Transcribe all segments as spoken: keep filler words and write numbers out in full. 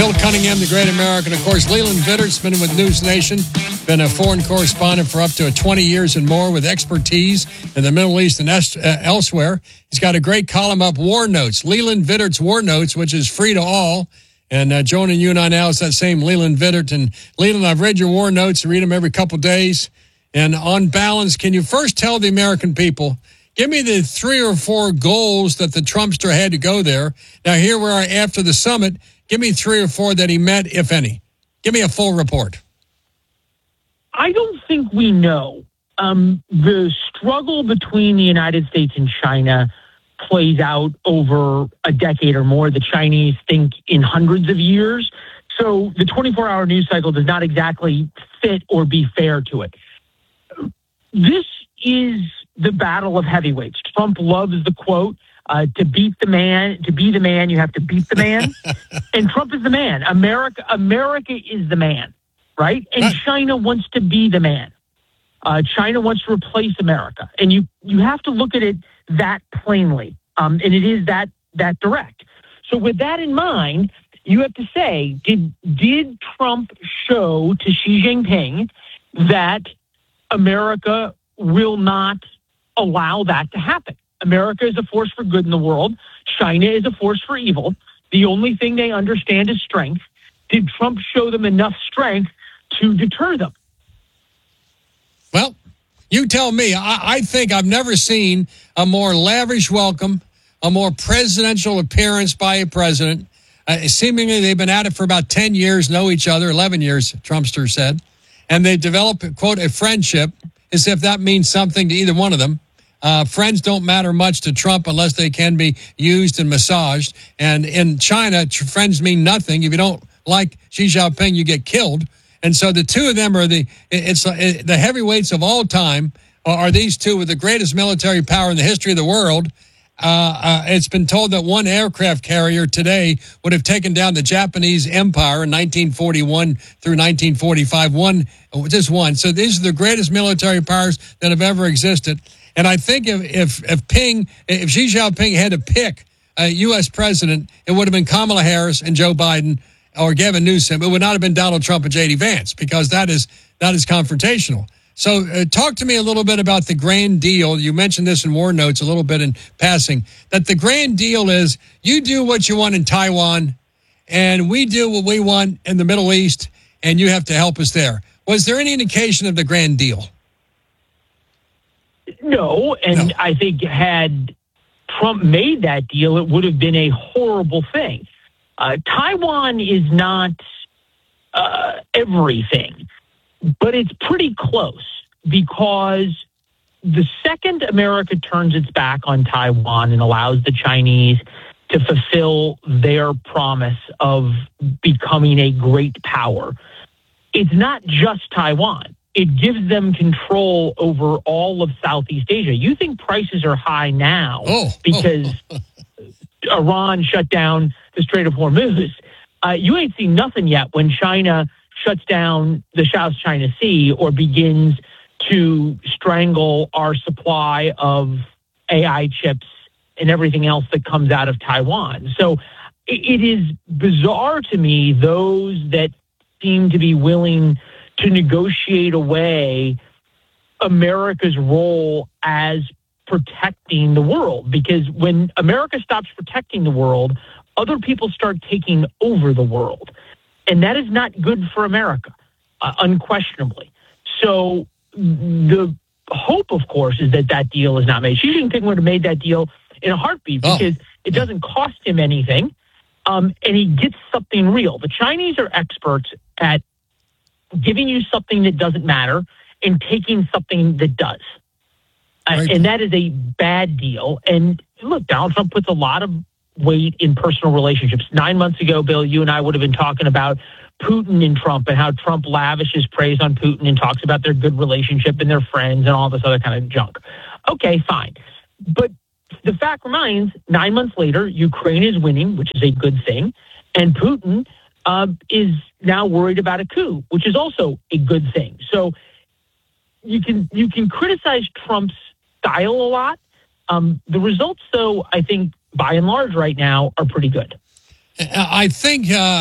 Bill Cunningham, the great American. Of course, Leland Vitter's been with News Nation, been a foreign correspondent for up to twenty years and more with expertise in the Middle East and est- uh, elsewhere. He's got a great column up, War Notes, Leland Vitter's War Notes, which is free to all. And uh, joining you and I now is that same Leland Vittert. And Leland, I've read your War Notes, read them every couple days. And on balance, can you first tell the American people, give me the three or four goals that the Trumpster had to go there. Now, here we are after the summit. Give me three or four that he met, if any. Give me a full report. I don't think we know. Um, the struggle between the United States and China plays out over a decade or more. The Chinese think in hundreds of years. So the twenty-four hour news cycle does not exactly fit or be fair to it. This is the battle of heavyweights. Trump loves the quote, uh, to beat the man, to be the man, you have to beat the man. And Trump is the man. America, America is the man, right? And China wants to be the man. Uh, China wants to replace America. And you, you have to look at it that plainly. Um, and it is that, that direct. So with that in mind, you have to say, did, did Trump show to Xi Jinping that America will not allow that to happen? America is a force for good in the world. China is a force for evil. The only thing they understand is strength. Did Trump show them enough strength to deter them? Well, you tell me. I, I think I've never seen a more lavish welcome, a more presidential appearance by a president. Uh, seemingly, they've been at it for about ten years, know each other, eleven years, Trumpster said. And they develop, quote, a friendship, as if that means something to either one of them. Uh, friends don't matter much to Trump unless they can be used and massaged. And in China, tr- friends mean nothing. If you don't like Xi Jinping, you get killed. And so the two of them are the it's uh, the heavyweights of all time are these two with the greatest military power in the history of the world. Uh, uh, it's been told that one aircraft carrier today would have taken down the Japanese Empire in nineteen forty-one through nineteen forty-five. One, just one. So these are the greatest military powers that have ever existed. And I think if if, if Ping, if Xi Jinping had to pick a U S president, it would have been Kamala Harris and Joe Biden or Gavin Newsom. It would not have been Donald Trump and J D Vance, because that is that is confrontational. So uh, talk to me a little bit about the grand deal. You mentioned this in War Notes a little bit in passing, that the grand deal is you do what you want in Taiwan and we do what we want in the Middle East, and you have to help us there. Was there any indication of the grand deal? No, and no. I think had Trump made that deal, it would have been a horrible thing. Uh, Taiwan is not uh, everything, but it's pretty close, because the second America turns its back on Taiwan and allows the Chinese to fulfill their promise of becoming a great power, it's not just Taiwan. It gives them control over all of Southeast Asia. You think prices are high now oh. because Iran shut down the Strait of Hormuz. Uh, you ain't seen nothing yet when China shuts down the South China Sea or begins to strangle our supply of A I chips and everything else that comes out of Taiwan. So it, it is bizarre to me, those that seem to be willing to negotiate away America's role as protecting the world. Because when America stops protecting the world, other people start taking over the world. And that is not good for America, uh, unquestionably. So the hope, of course, is that that deal is not made. Xi Jinping would have made that deal in a heartbeat, because oh. it doesn't cost him anything, um, and he gets something real. The Chinese are experts at giving you something that doesn't matter and taking something that does. Uh, and that is a bad deal. And look, Donald Trump puts a lot of weight in personal relationships. Nine months ago, Bill, you and I would have been talking about Putin and Trump and how Trump lavishes praise on Putin and talks about their good relationship and their friends and all this other kind of junk. Okay, fine. But the fact remains, nine months later, Ukraine is winning, which is a good thing. And Putin uh, is now worried about a coup, which is also a good thing. So you can you can criticize Trump's style a lot. Um, the results, though, I think, by and large right now, are pretty good. I think uh,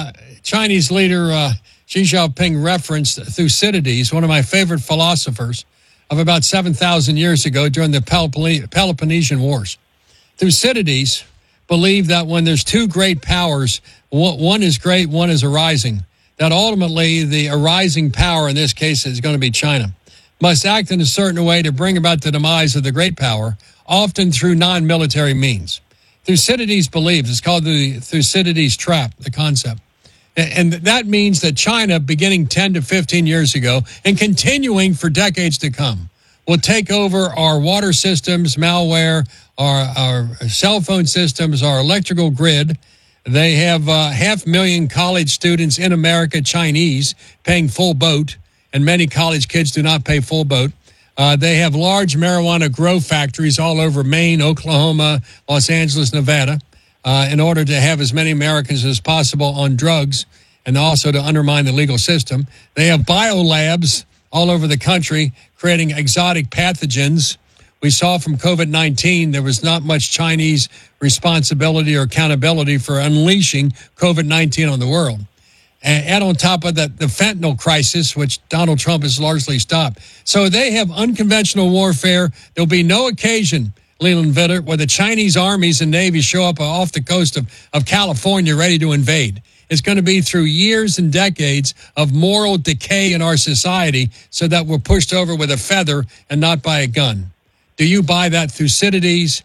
Chinese leader uh, Xi Jinping referenced Thucydides, one of my favorite philosophers of about seven thousand years ago during the Pelop- Peloponnesian Wars. Thucydides believed that when there's two great powers, one is great, one is arising, that ultimately the arising power, in this case, is going to be China, must act in a certain way to bring about the demise of the great power, often through non-military means. Thucydides believes, it's called the Thucydides trap, the concept. And that means that China, beginning ten to fifteen years ago and continuing for decades to come, will take over our water systems, malware, our, our cell phone systems, our electrical grid. They have uh, half million college students in America, Chinese, paying full boat, and many college kids do not pay full boat. Uh, they have large marijuana grow factories all over Maine, Oklahoma, Los Angeles, Nevada, uh, in order to have as many Americans as possible on drugs and also to undermine the legal system. They have biolabs all over the country creating exotic pathogens. We saw from COVID nineteen there was not much Chinese responsibility or accountability for unleashing COVID nineteen on the world. And add on top of that the fentanyl crisis, which Donald Trump has largely stopped. So they have unconventional warfare. There'll be no occasion, Leland Vitter, where the Chinese armies and navies show up off the coast of, of California ready to invade. It's going to be through years and decades of moral decay in our society so that we're pushed over with a feather and not by a gun. Do you buy that Thucydides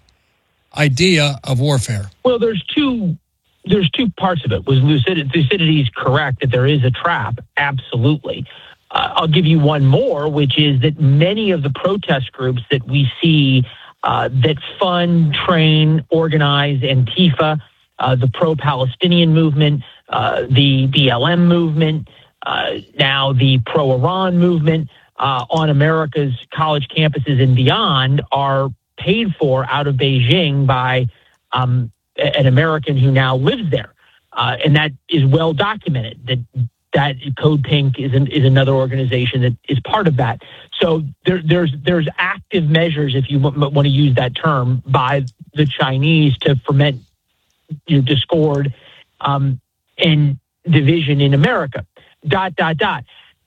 idea of warfare? Well, there's two there's two parts of it. Was Thucydides correct that there is a trap? Absolutely. Uh, I'll give you one more, which is that many of the protest groups that we see uh, that fund, train, organize Antifa, uh, the pro-Palestinian movement, uh, the B L M movement, uh, now the pro-Iran movement, Uh, on America's college campuses and beyond are paid for out of Beijing by um, an American who now lives there. Uh, and that is well documented. That that Code Pink is, an, is another organization that is part of that. So there, there's there's active measures, if you w- want to use that term, by the Chinese to foment you know, discord um, and division in America. Dot, dot, dot.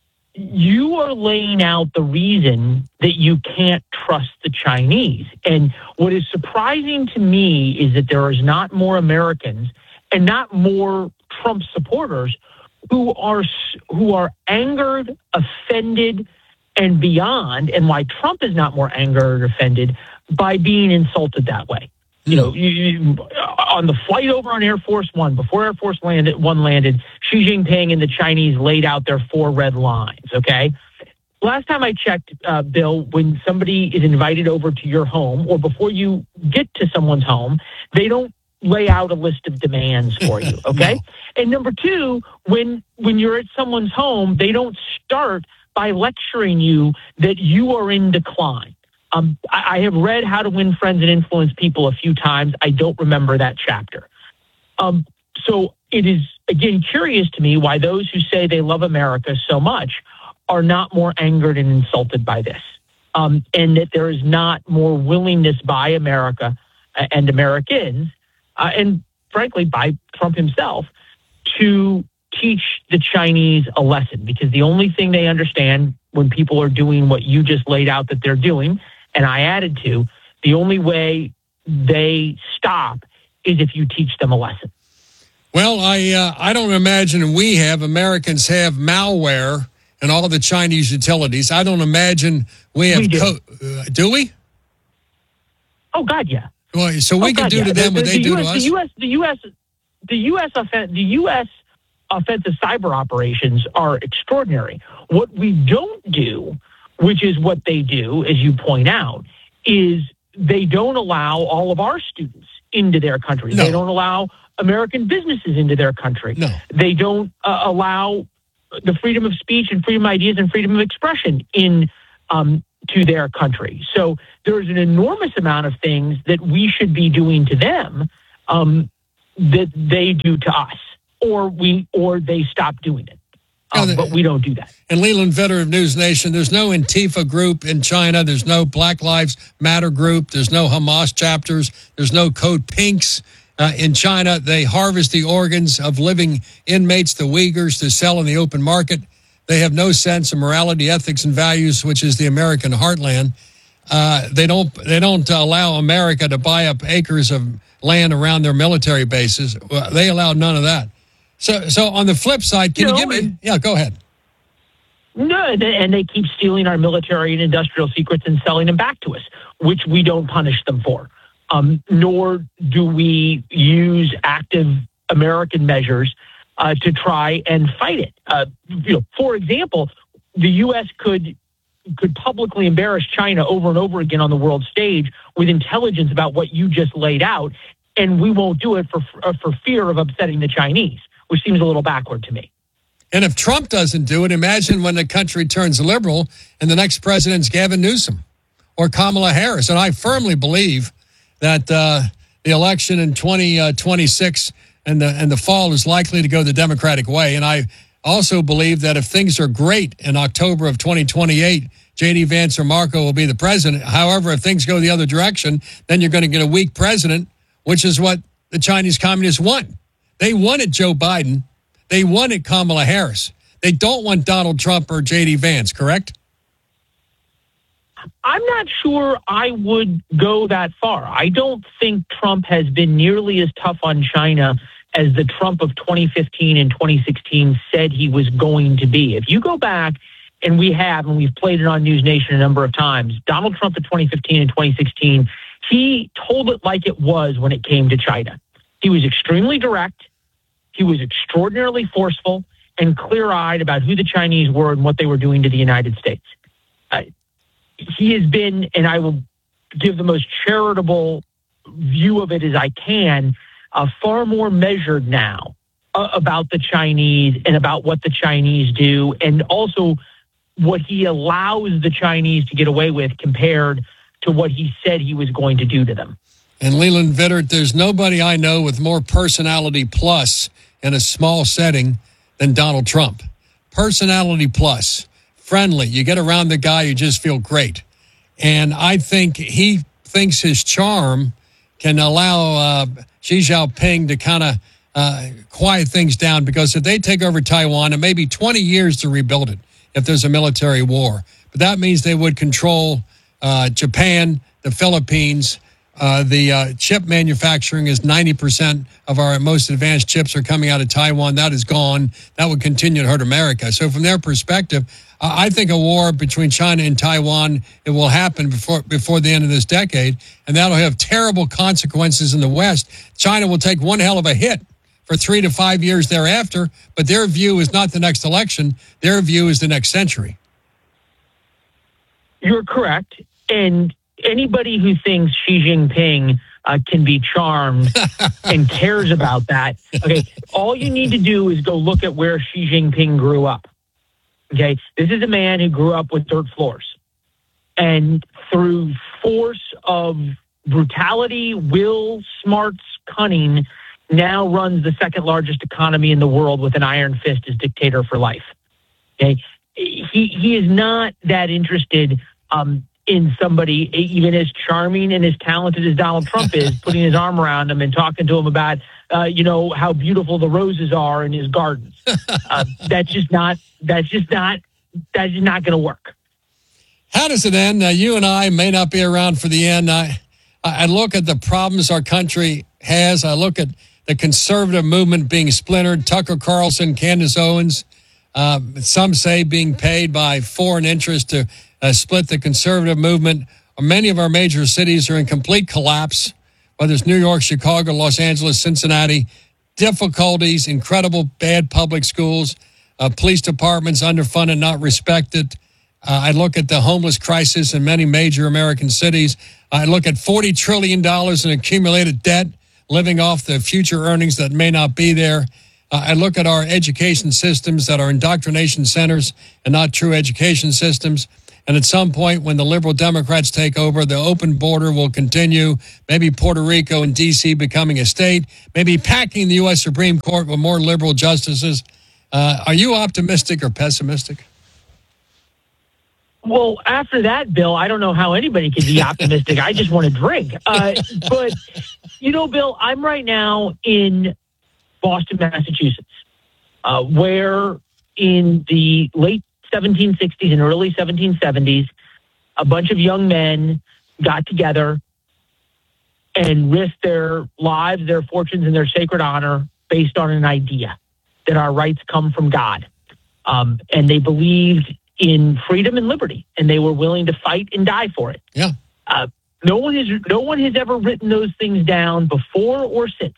You are laying out the reason that you can't trust the Chinese. And what is surprising to me is that there is not more Americans and not more Trump supporters who are who are angered, offended, and beyond, and why Trump is not more angered or offended by being insulted that way. You know, you, you, on the flight over on Air Force One, before Air Force landed, One landed, Xi Jinping and the Chinese laid out their four red lines, okay? Last time I checked, uh, Bill, when somebody is invited over to your home or before you get to someone's home, they don't lay out a list of demands for you, okay? No. And number two, when when you're at someone's home, they don't start by lecturing you that you are in decline. Um, I, I have read How to Win Friends and Influence People a few times. I don't remember that chapter. Um, so it is, again, curious to me why those who say they love America so much are not more angered and insulted by this, um, and that there is not more willingness by America and Americans, uh, and frankly, by Trump himself, to teach the Chinese a lesson. Because the only thing they understand when people are doing what you just laid out that they're doing, and I added to, the only way they stop is if you teach them a lesson. Well, I uh, I don't imagine we have, Americans have malware in all the Chinese utilities. I don't imagine we have. We do. Co- uh, do we? Oh, God, yeah. Well, so we oh, can God, do yeah. to them the, what the, they the do U S, to us. The U S, the U S, the U S, offen- the U S offensive cyber operations are extraordinary. What we don't do, which is what they do, as you point out, is they don't allow all of our students into their country. No. They don't allow American businesses into their country. No. They don't uh, allow the freedom of speech and freedom of ideas and freedom of expression in um, to their country. So there's an enormous amount of things that we should be doing to them um, that they do to us, or we or they stop doing it. Um, yeah, but we don't do that. And Leland Vitter of News Nation, there's no Antifa group in China. There's no Black Lives Matter group. There's no Hamas chapters. There's no Code Pinks. Uh, Uh, in China, they harvest the organs of living inmates, the Uyghurs, to sell in the open market. They have no sense of morality, ethics, and values, which is the American heartland. Uh, they don't they don't allow America to buy up acres of land around their military bases. Well, they allow none of that. So, so on the flip side, can you, know, you give me? Yeah, go ahead. No, and they keep stealing our military and industrial secrets and selling them back to us, which we don't punish them for. Um, nor do we use active American measures uh, to try and fight it. Uh, you know, for example, the U S could could publicly embarrass China over and over again on the world stage with intelligence about what you just laid out, and we won't do it for uh, for fear of upsetting the Chinese, which seems a little backward to me. And if Trump doesn't do it, imagine when the country turns liberal and the next president's Gavin Newsom or Kamala Harris. And I firmly believe that uh, the election in twenty twenty-six and the and the fall is likely to go the Democratic way. And I also believe that if things are great in October of twenty twenty-eight, J D. Vance or Marco will be the president. However, if things go the other direction, then you're going to get a weak president, which is what the Chinese communists want. They wanted Joe Biden. They wanted Kamala Harris. They don't want Donald Trump or J D. Vance, correct? I'm not sure I would go that far. I don't think Trump has been nearly as tough on China as the Trump of twenty fifteen and twenty sixteen said he was going to be. If you go back, and we have, and we've played it on News Nation a number of times, Donald Trump in twenty fifteen and twenty sixteen, he told it like it was when it came to China. He was extremely direct. He was extraordinarily forceful and clear-eyed about who the Chinese were and what they were doing to the United States. Uh, he has been, and I will give the most charitable view of it as I can, uh, far more measured now uh, about the Chinese and about what the Chinese do, and also what he allows the Chinese to get away with compared to what he said he was going to do to them. And Leland Vittert, there's nobody I know with more personality plus in a small setting than Donald Trump. Personality plus, friendly. You get around the guy, you just feel great. And I think he thinks his charm can allow uh, Xi Jinping to kind of uh, quiet things down, because if they take over Taiwan, it may be twenty years to rebuild it if there's a military war. But that means they would control uh, Japan, the Philippines. Uh, the uh, chip manufacturing is ninety percent of our most advanced chips are coming out of Taiwan. That is gone. That would continue to hurt America. So from their perspective, uh, I think a war between China and Taiwan, it will happen before before the end of this decade, and that'll have terrible consequences in the West. China will take one hell of a hit for three to five years thereafter, but their view is not the next election. Their view is the next century. You're correct. And anybody who thinks Xi Jinping uh, can be charmed and cares about that, okay, all you need to do is go look at where Xi Jinping grew up. Okay, this is a man who grew up with dirt floors. And through force of brutality, will, smarts, cunning, now runs the second largest economy in the world with an iron fist as dictator for life. Okay, he he is not that interested um, in somebody even as charming and as talented as Donald Trump is, putting his arm around him and talking to him about uh, you know how beautiful the roses are in his gardens. Uh, that's just not. That's just not. That's just not going to work. How does it end? Uh, you and I may not be around for the end. I I look at the problems our country has. I look at the conservative movement being splintered. Tucker Carlson, Candace Owens, uh, some say being paid by foreign interests to uh, split the conservative movement. Many of our major cities are in complete collapse, whether it's New York, Chicago, Los Angeles, Cincinnati. Difficulties, incredible bad public schools, uh, police departments underfunded, not respected. Uh, I look at the homeless crisis in many major American cities. I look at forty trillion dollars in accumulated debt, living off the future earnings that may not be there. Uh, I look at our education systems that are indoctrination centers and not true education systems. And at some point, when the liberal Democrats take over, the open border will continue. Maybe Puerto Rico and D C becoming a state. Maybe packing the U S Supreme Court with more liberal justices. Uh, are you optimistic or pessimistic? Well, after that, Bill, I don't know how anybody can be optimistic. I just want to drink. Uh, but you know, Bill, I'm right now in Boston, Massachusetts, uh, where in the late seventeen sixties and early seventeen seventies, a bunch of young men got together and risked their lives, their fortunes, and their sacred honor based on an idea that our rights come from God. Um, and they believed in freedom and liberty, and they were willing to fight and die for it. Yeah. Uh, no one has no one has ever written those things down before or since.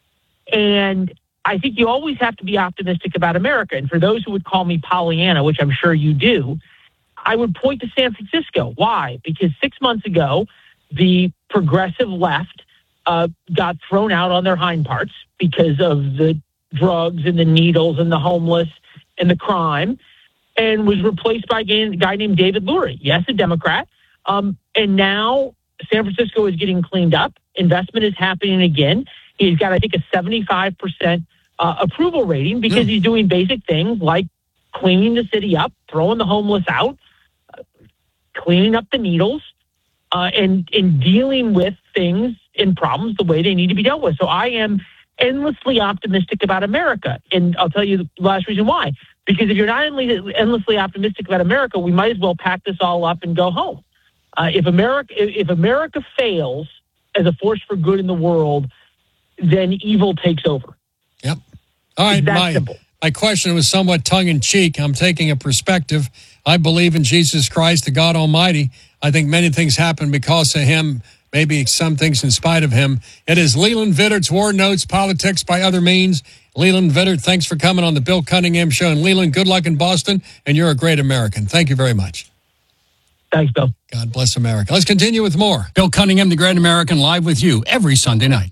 And I think you always have to be optimistic about America. And for those who would call me Pollyanna, which I'm sure you do, I would point to San Francisco. Why? Because six months ago, the progressive left uh, got thrown out on their hind parts because of the drugs and the needles and the homeless and the crime, and was replaced by a guy named David Lurie. Yes, a Democrat. Um, and now San Francisco is getting cleaned up. Investment is happening again. He's got, I think, a seventy-five percent uh, approval rating because mm. he's doing basic things like cleaning the city up, throwing the homeless out, uh, cleaning up the needles, uh, and, and dealing with things and problems the way they need to be dealt with. So I am endlessly optimistic about America. And I'll tell you the last reason why. Because if you're not endlessly optimistic about America, we might as well pack this all up and go home. Uh, if America, if America fails as a force for good in the world, then evil takes over. Yep. All right. It's that my, simple. my question was somewhat tongue-in-cheek. I'm taking a perspective. I believe in Jesus Christ, the God Almighty. I think many things happen because of him, maybe some things in spite of him. It is Leland Vittert's War Notes, Politics by Other Means. Leland Vittert, thanks for coming on the Bill Cunningham Show. And Leland, good luck in Boston, and you're a great American. Thank you very much. Thanks, Bill. God bless America. Let's continue with more. Bill Cunningham, the Great American, live with you every Sunday night.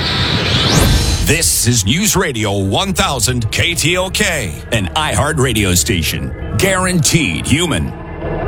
This is News Radio one thousand K T L K, an iHeart radio station. Guaranteed human.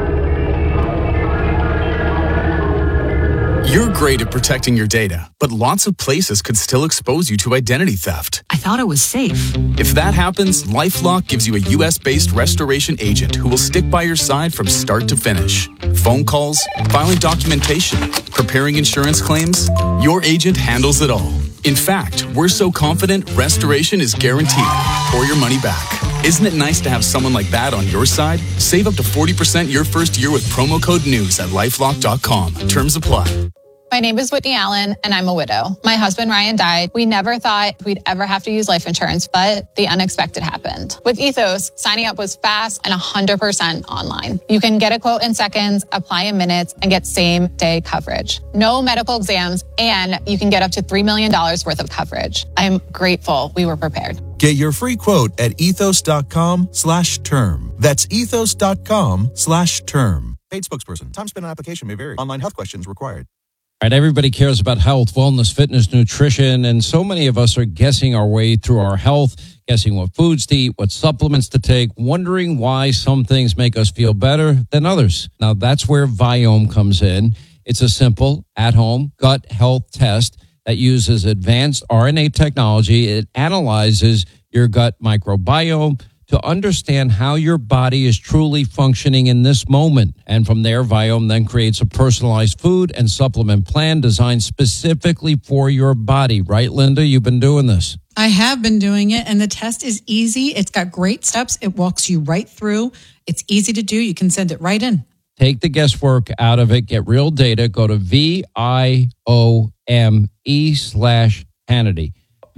You're great at protecting your data, but lots of places could still expose you to identity theft. I thought it was safe. If that happens, LifeLock gives you a U S-based restoration agent who will stick by your side from start to finish. Phone calls, filing documentation, preparing insurance claims, your agent handles it all. In fact, we're so confident restoration is guaranteed or your money back. Isn't it nice to have someone like that on your side? Save up to forty percent your first year with promo code NEWS at lifelock dot com. Terms apply. My name is Whitney Allen, and I'm a widow. My husband, Ryan, died. We never thought we'd ever have to use life insurance, but the unexpected happened. With Ethos, signing up was fast and one hundred percent online. You can get a quote in seconds, apply in minutes, and get same-day coverage. No medical exams, and you can get up to three million dollars worth of coverage. I'm grateful we were prepared. Get your free quote at ethos.com slash term. That's ethos.com slash term. Paid spokesperson. Time spent on application may vary. Online health questions required. All right, everybody cares about health, wellness, fitness, nutrition, and so many of us are guessing our way through our health, guessing what foods to eat, what supplements to take, wondering why some things make us feel better than others. Now, that's where Viome comes in. It's a simple, at-home gut health test that uses advanced R N A technology. It analyzes your gut microbiome to understand how your body is truly functioning in this moment. And from there, Viome then creates a personalized food and supplement plan designed specifically for your body. Right, Linda? You've been doing this. I have been doing it, and the test is easy. It's got great steps. It walks you right through. It's easy to do. You can send it right in. Take the guesswork out of it. Get real data. Go to V I O M E slash Hannity.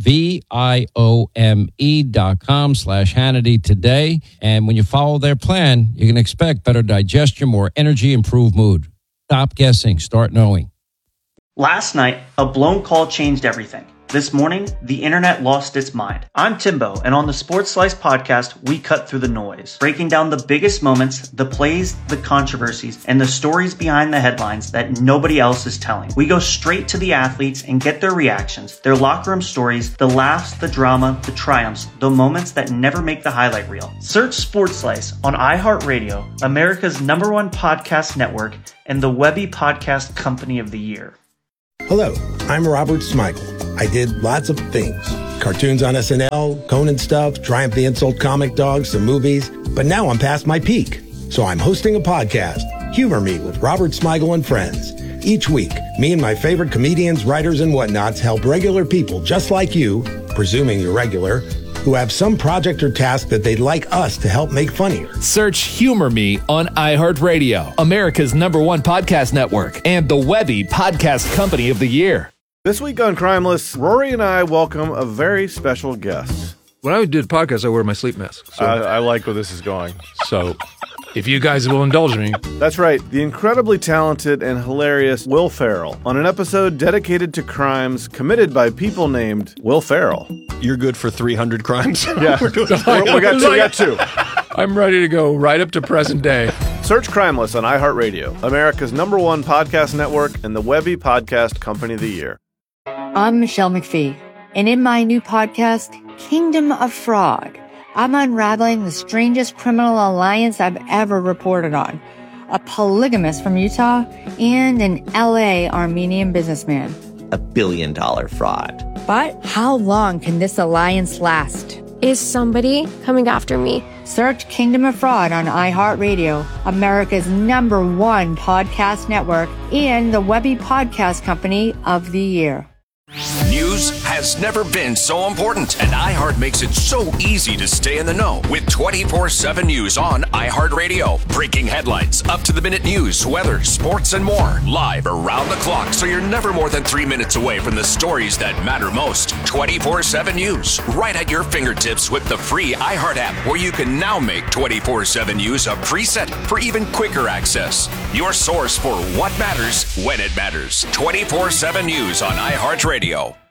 V-I-O-M-E dot com slash Hannity today. And when you follow their plan, you can expect better digestion, more energy, improved mood. Stop guessing. Start knowing. Last night, a blown call changed everything. This morning, the internet lost its mind. I'm Timbo, and on the Sports Slice podcast, we cut through the noise, breaking down the biggest moments, the plays, the controversies, and the stories behind the headlines that nobody else is telling. We go straight to the athletes and get their reactions, their locker room stories, the laughs, the drama, the triumphs, the moments that never make the highlight reel. Search Sports Slice on iHeartRadio, America's number one podcast network, and the Webby Podcast Company of the Year. Hello, I'm Robert Smigel. I did lots of things. Cartoons on S N L, Conan stuff, Triumph the Insult comic dogs, some movies. But now I'm past my peak. So I'm hosting a podcast, Humor Me with Robert Smigel and Friends. Each week, me and my favorite comedians, writers, and whatnots help regular people just like you, presuming you're regular, who have some project or task that they'd like us to help make funnier. Search Humor Me on iHeartRadio, America's number one podcast network, and the Webby Podcast Company of the Year. This week on Crimeless, Rory and I welcome a very special guest. When I do the podcast, I wear my sleep mask. So. I, I like where this is going. So, if you guys will indulge me. That's right. The incredibly talented and hilarious Will Ferrell on an episode dedicated to crimes committed by people named Will Ferrell. You're good for three hundred crimes? Yeah. We're doing we got two. We got two. I'm ready to go right up to present day. Search Crimeless on iHeartRadio, America's number one podcast network and the Webby Podcast Company of the Year. I'm Michelle McPhee, and in my new podcast, Kingdom of Fraud, I'm unraveling the strangest criminal alliance I've ever reported on. A polygamist from Utah and an L A Armenian businessman. A billion dollar fraud. But how long can this alliance last? Is somebody coming after me? Search Kingdom of Fraud on iHeartRadio, America's number one podcast network, and the Webby Podcast Company of the Year. News has never been so important, and iHeart makes it so easy to stay in the know with twenty-four seven News on iHeartRadio. Breaking headlines, up-to-the-minute news, weather, sports, and more. Live around the clock, so you're never more than three minutes away from the stories that matter most. twenty-four seven News, right at your fingertips with the free iHeart app, where you can now make twenty-four seven News a preset for even quicker access. Your source for what matters when it matters. twenty-four seven News on iHeartRadio.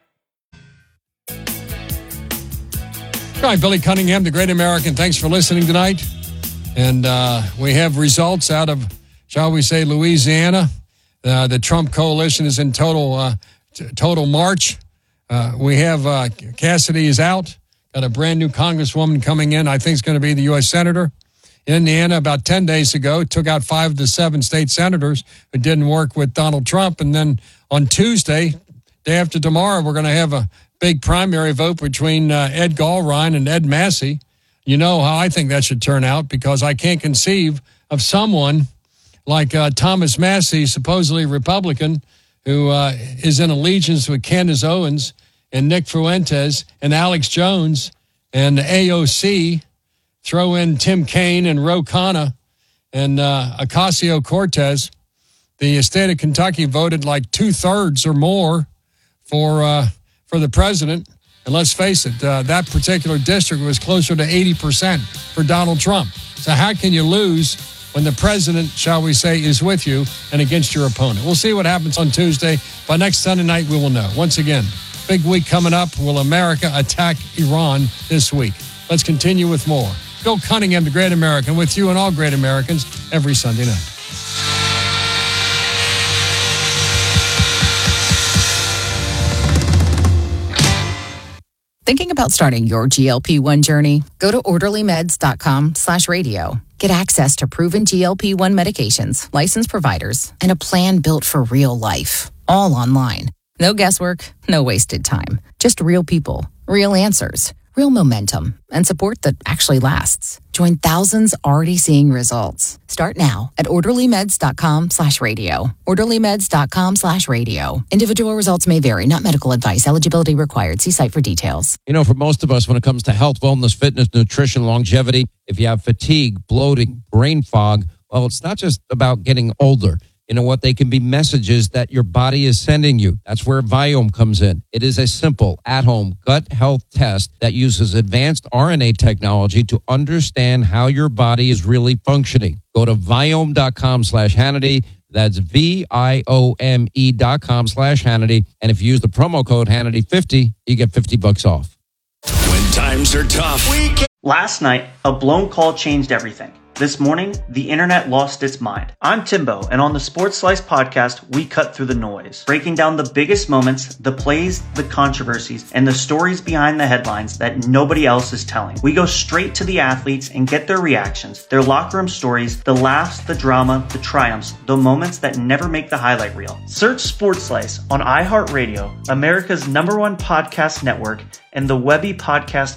All right, Billy Cunningham, the Great American. Thanks for listening tonight. And uh, we have results out of, shall we say, Louisiana. Uh, the Trump coalition is in total uh, t- total march. Uh, we have uh, Cassidy is out. Got a brand new congresswoman coming in. I think it's going to be the U S senator. In Indiana, about ten days ago, took out five of the seven state senators who didn't work with Donald Trump. And then on Tuesday, day after tomorrow, we're going to have a big primary vote between uh, Ed Gallrein and Ed Massey. You know how I think that should turn out, because I can't conceive of someone like uh, Thomas Massey, supposedly Republican, who uh, is in allegiance with Candace Owens and Nick Fuentes and Alex Jones and A O C. Throw in Tim Kaine and Ro Khanna and uh, Ocasio-Cortez. The state of Kentucky voted like two-thirds or more for uh, for the president. And let's face it, uh, that particular district was closer to eighty percent for Donald Trump. So how can you lose when the president, shall we say, is with you and against your opponent? We'll see what happens on Tuesday. By next Sunday night, we will know. Once again, big week coming up. Will America attack Iran this week? Let's continue with more. Bill Cunningham, the Great American, with you and all great Americans every Sunday night. Thinking about starting your G L P one journey? Go to orderlymeds.com slash radio. Get access to proven G L P one medications, licensed providers, and a plan built for real life. All online. No guesswork, no wasted time. Just real people, real answers, real momentum, and support that actually lasts. Join thousands already seeing results. Start now at orderlymeds.com slash radio. orderlymeds.com slash radio. Individual results may vary, not medical advice. Eligibility required. See site for details. You know, for most of us, when it comes to health, wellness, fitness, nutrition, longevity, if you have fatigue, bloating, brain fog, well, it's not just about getting older. You know what? They can be messages that your body is sending you. That's where Viome comes in. It is a simple, at-home gut health test that uses advanced R N A technology to understand how your body is really functioning. Go to Viome.com slash Hannity. That's V-I-O-M-E dot com slash Hannity. And if you use the promo code Hannity fifty, you get fifty bucks off. When times are tough, we can- Last night, a blown call changed everything. This morning, the internet lost its mind. I'm Timbo, and on the Sports Slice podcast, we cut through the noise, breaking down the biggest moments, the plays, the controversies, and the stories behind the headlines that nobody else is telling. We go straight to the athletes and get their reactions, their locker room stories, the laughs, the drama, the triumphs, the moments that never make the highlight reel. Search Sports Slice on iHeartRadio, America's number one podcast network, and the Webby Podcast